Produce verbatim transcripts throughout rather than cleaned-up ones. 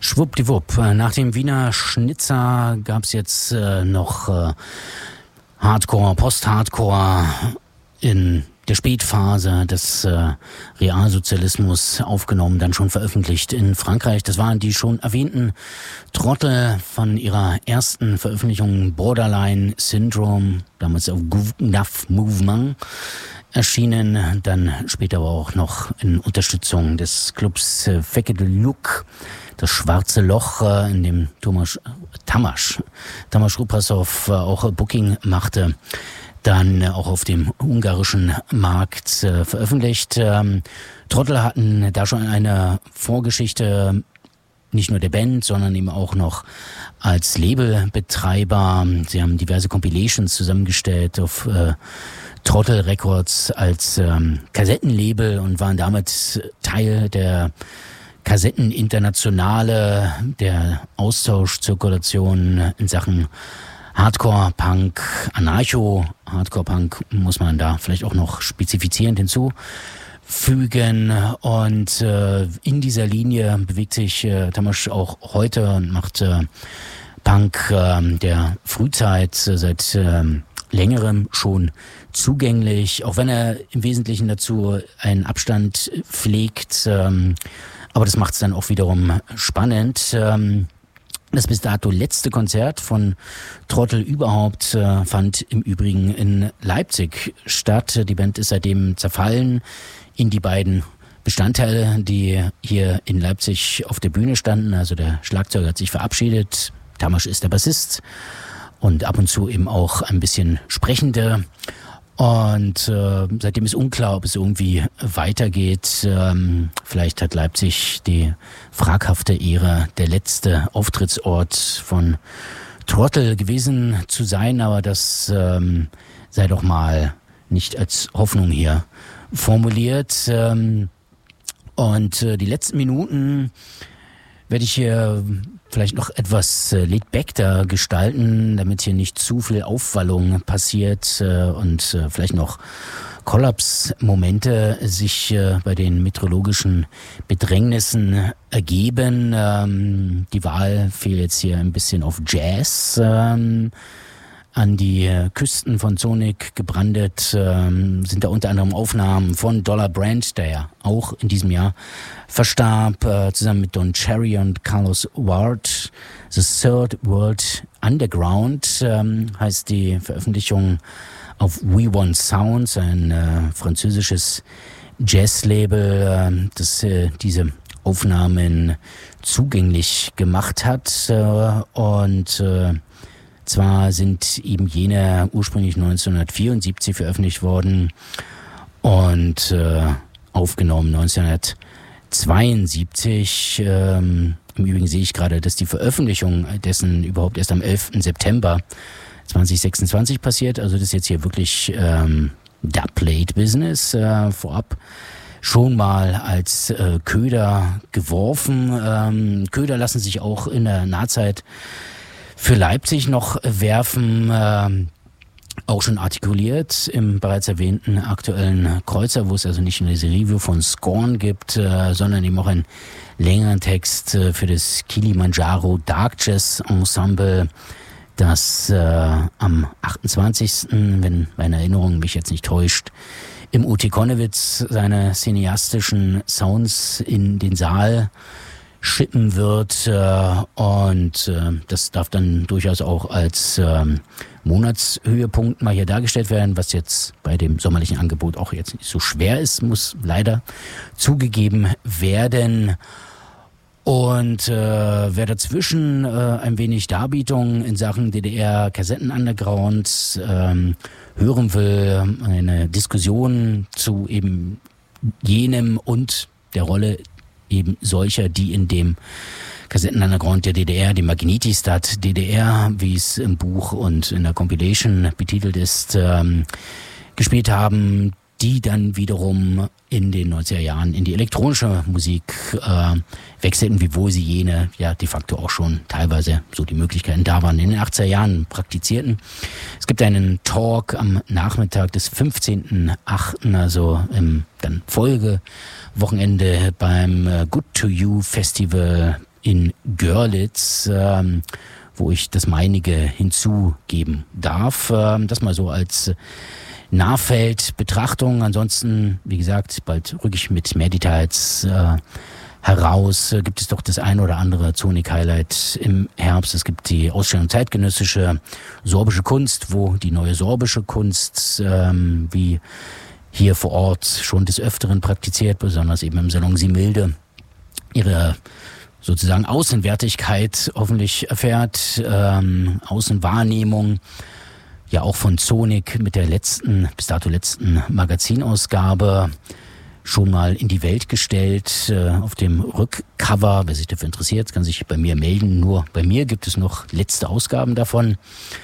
Schwuppdiwupp. Nach dem Wiener Schnitzer gab es jetzt äh, noch äh, Hardcore, Post-Hardcore in der Spätphase des äh, Realsozialismus aufgenommen, dann schon veröffentlicht in Frankreich. Das waren die schon erwähnten Trottel von ihrer ersten Veröffentlichung Borderline Syndrome, damals auf Gouv Movement erschienen, dann später aber auch noch in Unterstützung des Clubs äh, Feke de Look, das schwarze Loch, äh, in dem Thomas Tamas, Tamas Rupasov äh, auch Booking machte, dann äh, auch auf dem ungarischen Markt äh, veröffentlicht. Ähm, Trottel hatten da schon eine Vorgeschichte, nicht nur der Band, sondern eben auch noch als Labelbetreiber. Sie haben diverse Compilations zusammengestellt auf äh, Trottel Records als ähm, Kassettenlabel und waren damit Teil der Kassetteninternationale, der Austauschzirkulation in Sachen Hardcore-Punk, Anarcho-Hardcore-Punk muss man da vielleicht auch noch spezifizierend hinzufügen. Und äh, in dieser Linie bewegt sich äh, Tamas auch heute und macht äh, Punk äh, der Frühzeit äh, seit äh, längerem schon zugänglich, auch wenn er im Wesentlichen dazu einen Abstand pflegt. Ähm, aber das macht es dann auch wiederum spannend. Ähm, Das bis dato letzte Konzert von Trottel überhaupt äh, fand im Übrigen in Leipzig statt. Die Band ist seitdem zerfallen in die beiden Bestandteile, die hier in Leipzig auf der Bühne standen. Also der Schlagzeuger hat sich verabschiedet, Tamas ist der Bassist und ab und zu eben auch ein bisschen Sprechende. Und äh, seitdem ist unklar, ob es irgendwie weitergeht. Ähm, vielleicht hat Leipzig die fraghafte Ehre, der letzte Auftrittsort von Trottel gewesen zu sein, aber das ähm, sei doch mal nicht als Hoffnung hier formuliert. Ähm, und äh, die letzten Minuten werde ich hier vielleicht noch etwas äh, laid-back gestalten, damit hier nicht zu viel Aufwallung passiert äh, und äh, vielleicht noch Kollapsmomente sich äh, bei den meteorologischen Bedrängnissen ergeben. Ähm, die Wahl fiel jetzt hier ein bisschen auf Jazz. Ähm, an die Küsten von Sonic gebrandet, ähm, sind da unter anderem Aufnahmen von Dollar Brand, der ja auch in diesem Jahr verstarb, äh, zusammen mit Don Cherry und Carlos Ward. The Third World Underground ähm, heißt die Veröffentlichung auf We Want Sounds, ein äh, französisches Jazzlabel, äh, das äh, diese Aufnahmen zugänglich gemacht hat. Äh, und äh, Zwar sind eben jene ursprünglich neunzehnhundertvierundsiebzig veröffentlicht worden und äh, aufgenommen neunzehnhundertzweiundsiebzig. Ähm, Im Übrigen sehe ich gerade, dass die Veröffentlichung dessen überhaupt erst am elften September zweitausendsechsundzwanzig passiert. Also das ist jetzt hier wirklich ähm, Dubplate-Business äh, vorab. Schon mal als äh, Köder geworfen. Ähm, Köder lassen sich auch in der Nahzeit für Leipzig noch werfen, äh, auch schon artikuliert im bereits erwähnten aktuellen Kreuzer, wo es also nicht nur diese Review von Scorn gibt, äh, sondern eben auch einen längeren Text äh, für das Kilimanjaro Dark Jazz Ensemble, das äh, am achtundzwanzigsten, wenn meine Erinnerung mich jetzt nicht täuscht, im U T Konnewitz seine cineastischen Sounds in den Saal schippen wird, äh, und äh, das darf dann durchaus auch als äh, Monatshöhepunkt mal hier dargestellt werden, was jetzt bei dem sommerlichen Angebot auch jetzt nicht so schwer ist, muss leider zugegeben werden. Und äh, wer dazwischen äh, ein wenig Darbietung in Sachen D D R-Kassetten-Underground ähm, hören will, eine Diskussion zu eben jenem und der Rolle eben solcher, die in dem Kassettenuntergrund der D D R, dem Magnetistad D D R, wie es im Buch und in der Compilation betitelt ist, ähm, gespielt haben, die dann wiederum in den neunziger Jahren in die elektronische Musik äh, wechselten, wiewohl sie jene ja de facto auch schon teilweise, so die Möglichkeiten da waren, in den achtziger Jahren praktizierten. Es gibt einen Talk am Nachmittag des fünfzehnten achten, also im dann Folgewochenende beim äh, Good to You Festival in Görlitz, ähm, wo ich das meinige hinzugeben darf. Ähm, das mal so als Nahfeldbetrachtung. Ansonsten, wie gesagt, bald rücke ich mit mehr Details äh, heraus. Äh, gibt es doch das ein oder andere Zonik-Highlight im Herbst. Es gibt die Ausstellung Zeitgenössische sorbische Kunst, wo die neue sorbische Kunst, ähm, wie hier vor Ort schon des Öfteren praktiziert, besonders eben im Salon Similde, ihre sozusagen Außenwertigkeit hoffentlich erfährt, ähm, Außenwahrnehmung, ja auch von Zonik mit der letzten, bis dato letzten Magazinausgabe schon mal in die Welt gestellt. Äh, auf dem Rückcover, wer sich dafür interessiert, kann sich bei mir melden. Nur bei mir gibt es noch letzte Ausgaben davon.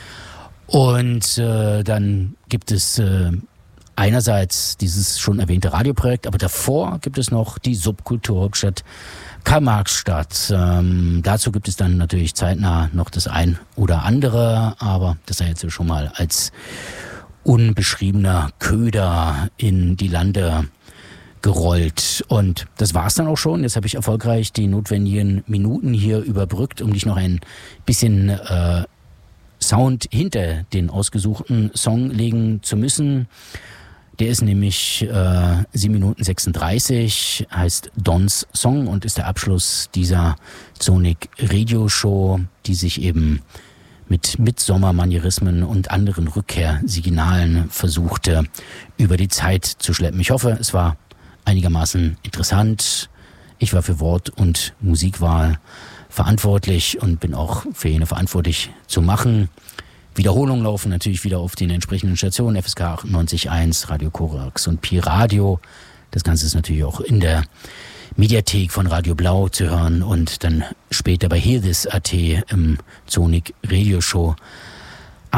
Und äh, dann gibt es äh, einerseits dieses schon erwähnte Radioprojekt, aber davor gibt es noch die Subkulturhauptstadt Karl-Marx-Stadt. Ähm, dazu gibt es dann natürlich zeitnah noch das ein oder andere, aber das sei jetzt schon mal als unbeschriebener Köder in die Lande gerollt. Und das war's dann auch schon. Jetzt habe ich erfolgreich die notwendigen Minuten hier überbrückt, um dich noch ein bisschen äh, Sound hinter den ausgesuchten Song legen zu müssen. Der ist nämlich äh, sieben Minuten sechsunddreißig, heißt Dons Song und ist der Abschluss dieser Zonik Radio Show, die sich eben mit Mitsommermanierismen und anderen Rückkehrsignalen versuchte, über die Zeit zu schleppen. Ich hoffe, es war einigermaßen interessant. Ich war für Wort- und Musikwahl verantwortlich und bin auch für jene verantwortlich zu machen. Wiederholungen laufen natürlich wieder auf den entsprechenden Stationen, F S K achtundneunzig Komma eins, Radio Korax und Pi Radio. Das Ganze ist natürlich auch in der Mediathek von Radio Blau zu hören und dann später bei Hear This Punkt at im Zonik Radio Show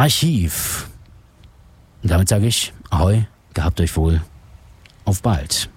Archiv. Und damit sage ich Ahoi, gehabt euch wohl, auf bald.